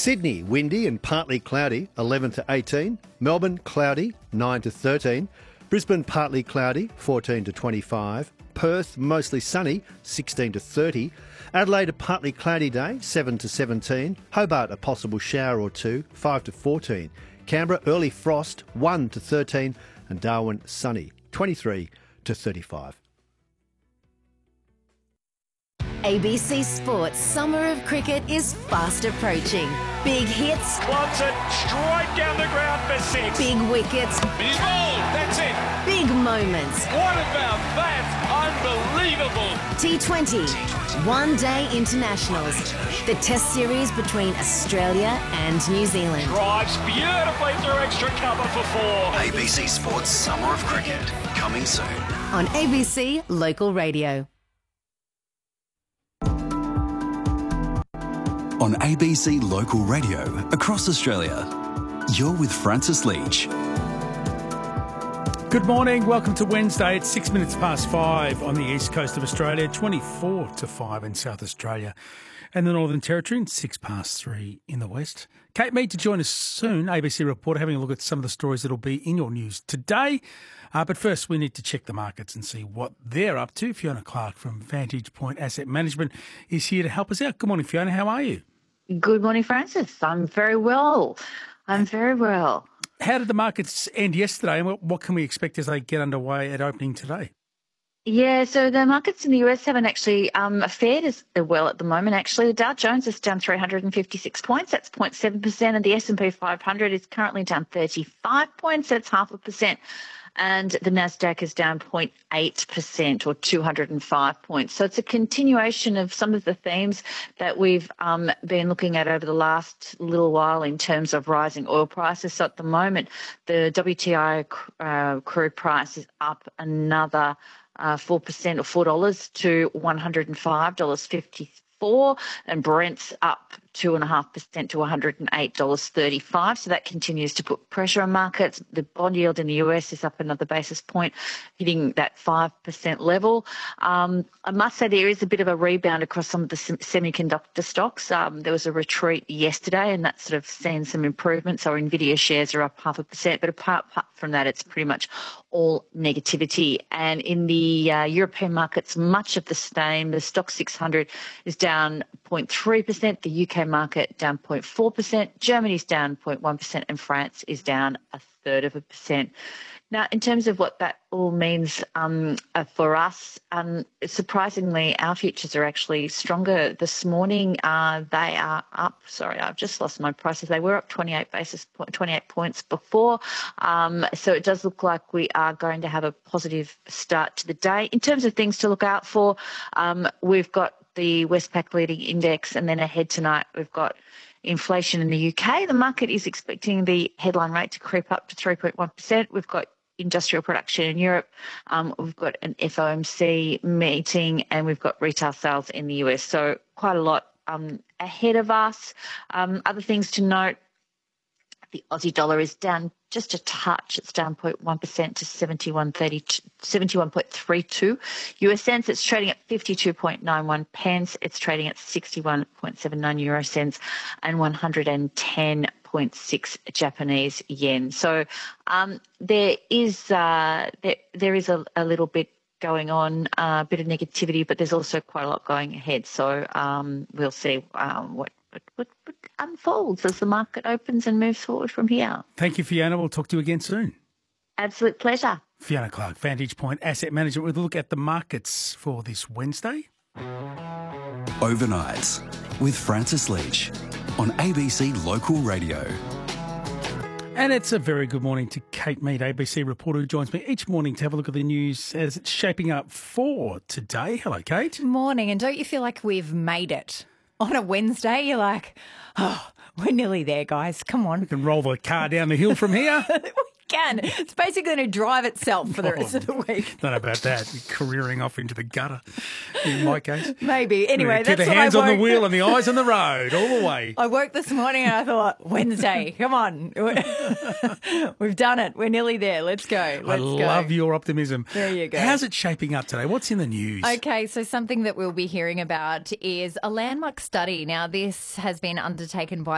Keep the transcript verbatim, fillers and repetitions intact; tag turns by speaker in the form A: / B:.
A: Sydney, windy and partly cloudy, eleven to eighteen. Melbourne, cloudy, nine to thirteen. Brisbane, partly cloudy, fourteen to twenty-five. Perth, mostly sunny, sixteen to thirty. Adelaide, a partly cloudy day, seven to seventeen. Hobart, a possible shower or two, five to fourteen. Canberra, early frost, one to thirteen. And Darwin, sunny, twenty-three to thirty-five.
B: A B C Sports Summer of Cricket is fast approaching. Big hits.
C: Clubs it straight down the ground for six.
B: Big wickets.
C: He's bowled. That's it.
B: Big moments.
C: What about that? Unbelievable.
B: T twenty. One Day Internationals. The Test series between Australia and New Zealand.
C: Drives beautifully through extra cover for four.
D: A B C Sports Summer of Cricket, coming soon.
B: On A B C Local Radio.
D: On A B C Local Radio across Australia, you're with Francis Leach.
E: Good morning. Welcome to Wednesday. It's six minutes past five on the east coast of Australia, twenty-four to five in South Australia and the Northern Territory, and six past three in the west. Kate Mead to join us soon, A B C reporter, having a look at some of the stories that will be in your news today. Uh, but first, we need to check the markets and see what they're up to. Fiona Clark from Vantage Point Asset Management is here to help us out. Good morning, Fiona. How are you?
F: Good morning, Francis. I'm very well. I'm very well.
E: How did the markets end yesterday, and what, what can we expect as they get underway at opening today?
F: Yeah, so the markets in the U S haven't actually um, fared as well at the moment, actually. The Dow Jones is down three hundred fifty-six points, that's zero point seven percent, and the S and P five hundred is currently down thirty-five points, that's half a percent. And the Nasdaq is down zero point eight percent or two hundred five points. So it's a continuation of some of the themes that we've um, been looking at over the last little while in terms of rising oil prices. So at the moment, the W T I uh, crude price is up another uh, four percent or four dollars to one hundred five dollars fifty-four, and Brent's up two point five percent to one hundred eight dollars thirty-five. So that continues to put pressure on markets. The bond yield in the U S is up another basis point, hitting that five percent level. Um, I must say there is a bit of a rebound across some of the semiconductor stocks. Um, there was a retreat yesterday, and that's sort of seen some improvements. So Nvidia shares are up half a percent, but apart, apart from that, it's pretty much all negativity. And in the uh, European markets, much of the same. The Stock six hundred is down zero point three percent. The U K market down zero point four percent. Germany's down zero point one percent, and France is down a third of a percent. Now, in terms of what that all means um, uh, for us, um, surprisingly, our futures are actually stronger this morning. Uh, they are up. Sorry, I've just lost my prices. They were up twenty-eight basis point, twenty-eight points before. Um, so it does look like we are going to have a positive start to the day. In terms of things to look out for, um, we've got the Westpac leading index, and then ahead tonight we've got inflation in the U K. The market is expecting the headline rate to creep up to three point one percent. We've got industrial production in Europe. Um, we've got an F O M C meeting, and we've got retail sales in the U S. So quite a lot um, ahead of us. Um, other things to note, the Aussie dollar is down just a touch. It's down zero point one percent to seventy-one point three two U S cents. It's trading at fifty-two point nine one pence. It's trading at sixty-one point seven nine euro cents and one hundred ten point six Japanese yen. So um, there is uh, there, there is a, a little bit going on, uh, a bit of negativity, but there's also quite a lot going ahead. So um, we'll see um, what, what, what, what unfolds as the market opens and moves forward from here.
E: Thank you, Fiona. We'll talk to you again soon.
F: Absolute pleasure.
E: Fiona Clark, Vantage Point Asset Management, with a look at the markets for this Wednesday.
D: Overnights with Francis Leach on A B C Local Radio.
E: And it's a very good morning to Kate Mead, A B C reporter, who joins me each morning to have a look at the news as it's shaping up for today. Hello, Kate.
G: Morning. And don't you feel like we've made it? On a Wednesday, you're like, oh, we're nearly there, guys. Come on.
E: We can roll the car down the hill from here.
G: Can. It's basically going to drive itself for the rest oh, of the week.
E: Don't know about that. You're careering off into the gutter, in my case.
G: Maybe. Anyway,
E: Keep
G: that's
E: the
G: what
E: hands
G: I
E: on
G: woke.
E: the wheel and the eyes on the road, all the way.
G: I woke this morning and I thought, Wednesday, come on. We've done it. We're nearly there. Let's go. Let's
E: I
G: go.
E: love your optimism.
G: There you go.
E: How's it shaping up today? What's in the news?
G: Okay, so something that we'll be hearing about is a landmark study. Now, this has been undertaken by